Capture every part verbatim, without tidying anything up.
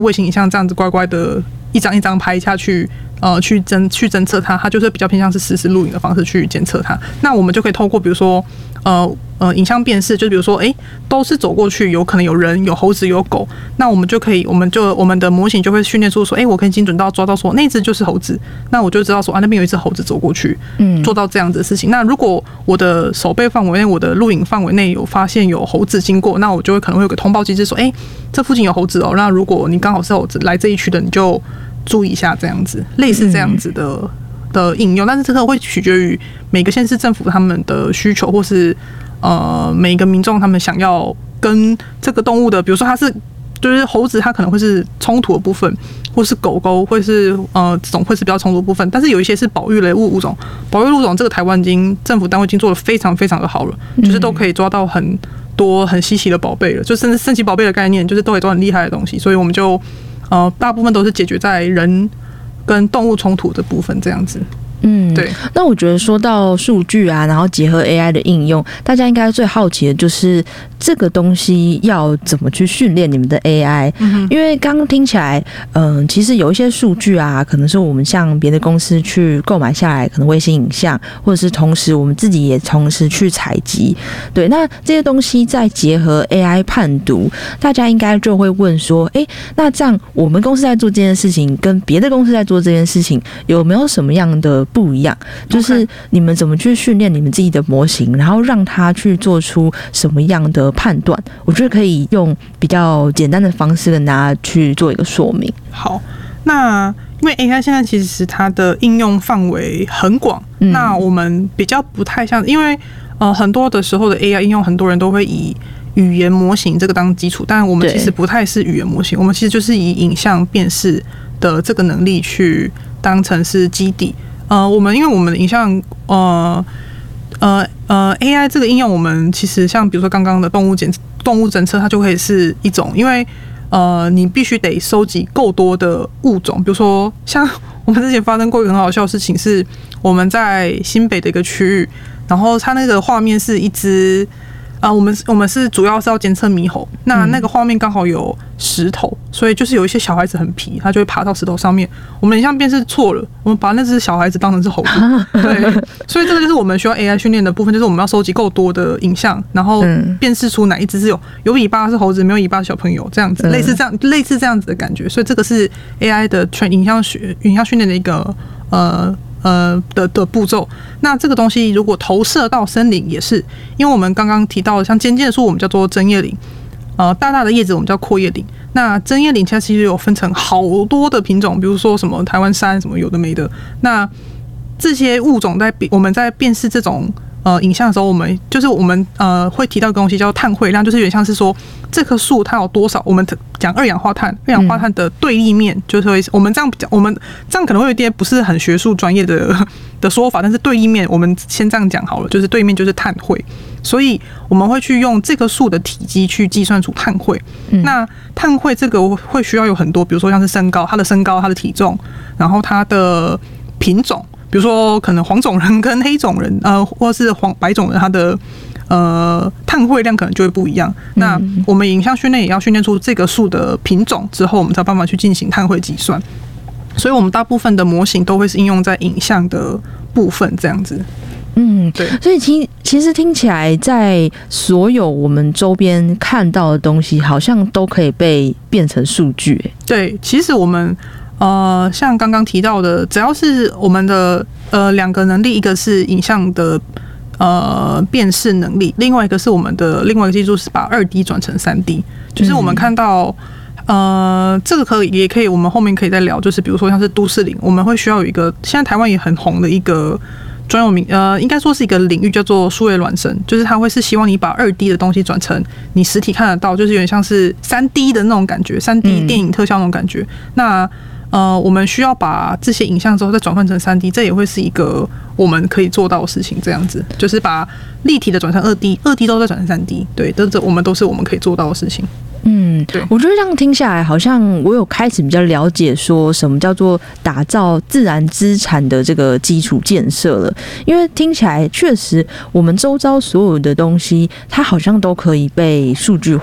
卫星影像这样子乖乖的一张一张拍下去，呃，去侦去侦测它，它就是比较偏向是实时录影的方式去检测它。那我们就可以透过比如说呃呃影像辨识，就比如说哎、欸、都是走过去，有可能有人、有猴子、有狗，那我们就可以，我们就我们的模型就会训练出说，哎、欸、我可以精准到抓到说那只就是猴子，那我就知道说啊那边有一只猴子走过去，嗯，做到这样子的事情。那如果我的手背范围内、我的录影范围内有发现有猴子经过，那我就会可能会有个通报机制说，哎、欸、这附近有猴子哦，那如果你刚好是猴子来这一区的，你就注意一下，这样子，类似这样子的、嗯、的应用。但是这个会取决于每个县市政府他们的需求，或是呃每个民众他们想要跟这个动物的，比如说它是就是猴子，它可能会是冲突的部分，或是狗狗会是呃这种会是比较冲突的部分。但是有一些是保育类物物种，保育物种这个台湾已经政府单位已经做得非常非常的好了，就是都可以抓到很多很稀奇的宝贝了，就甚至神奇宝贝的概念，就是都可以抓很厉害的东西。所以我们就呃大部分都是解决在人跟动物冲突的部分这样子。 嗯，对。那我觉得说到数据啊，然后结合 A I 的应用，大家应该最好奇的就是这个东西要怎么去训练你们的 A I。嗯、因为刚刚听起来，嗯、呃，其实有一些数据啊，可能是我们向别的公司去购买下来，可能卫星影像，或者是同时我们自己也同时去采集。对，那这些东西再结合 A I 判读，大家应该就会问说，哎，那这样我们公司在做这件事情，跟别的公司在做这件事情，有没有什么样的不一样？就是你们怎么去训练你们自己的模型，然后让它去做出什么样的判断？我觉得可以用比较简单的方式跟大家去做一个说明。 好，那因为 A I 现在其实它的应用范围很广、嗯，那我们比较不太像，因为呃很多的时候的 A I 应用，很多人都会以语言模型这个当基础，但我们其实不太是语言模型，我们其实就是以影像辨识的这个能力去当成是基底。呃，我们因为我们的影像，呃呃呃 A I 这个应用，我们其实像比如说刚刚的动物检动物侦测，它就可以是一种，因为呃你必须得收集够多的物种，比如说像我们之前发生过一个很好笑的事情，是我们在新北的一个区域，然后它那个画面是一只。呃，我们我们是主要是要监测猕猴，那那个画面刚好有石头，所以就是有一些小孩子很皮，他就会爬到石头上面。我们影像辨识错了，我们把那只小孩子当成是猴子，对，所以这个就是我们需要 A I 训练的部分，就是我们要收集够多的影像，然后辨识出哪一只是有有尾巴是猴子，没有尾巴是小朋友，这样子，类似这样类似这样子的感觉。所以这个是 A I 的全影像学影像训练的一个呃。呃的的步骤，那这个东西如果投射到森林也是，因为我们刚刚提到的，像尖尖的树我们叫做针叶林，呃大大的叶子我们叫阔叶林。那针叶林它其实有分成好多的品种，比如说什么台湾杉什么有的没的。那这些物种在我们在辨识这种呃影像的时候，我们就是我们呃会提到一个东西叫碳汇量，就是有点像是说这棵树它有多少，我们讲二氧化碳，二氧化碳的对立面，就是会我们这样讲，我们这样可能会有点不是很学术专业的的说法，但是对立面我们先这样讲好了，就是对面就是碳汇，所以我们会去用这棵树的体积去计算出碳汇。嗯、那碳汇这个会需要有很多，比如说像是身高，它的身高、它的体重，然后它的品种。比如说，可能黄种人跟黑种人，呃，或是黄白种人，他的呃碳汇量可能就会不一样。那我们影像训练也要训练出这个树的品种之后，我们才有办法去进行碳汇计算。所以，我们大部分的模型都会是应用在影像的部分，这样子。 嗯，对。所以听其实听起来，在所有我们周边看到的东西，好像都可以被变成数据。 对，其实我们。呃，像刚刚提到的，只要是我们的呃两个能力，一个是影像的呃辨识能力，另外一个是我们的另外一个技术是把二 D 转成三 D， 就是我们看到呃这个可以也可以，我们后面可以再聊，就是比如说像是都市林，我们会需要有一个现在台湾也很红的一个专有名呃应该说是一个领域叫做数位孪生，就是它会是希望你把二 D 的东西转成你实体看得到，就是有点像是三 D 的那种感觉，三 D 电影特效那种感觉。嗯、那呃，我们需要把这些影像之后再转换成三 D， 这也会是一个我们可以做到的事情。这样子，就是把立体的转成二 D， 二 D 都再转成三 D， 对，这这我们都是我们可以做到的事情。 嗯，对，我觉得这样听下来，好像我有开始比较了解说什么叫做打造自然资产的这个基础建设了。因为听起来确实，我们周遭所有的东西，它好像都可以被数据化。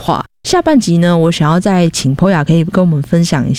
下半集呢，我想要再请 Poya 可以跟我们分享一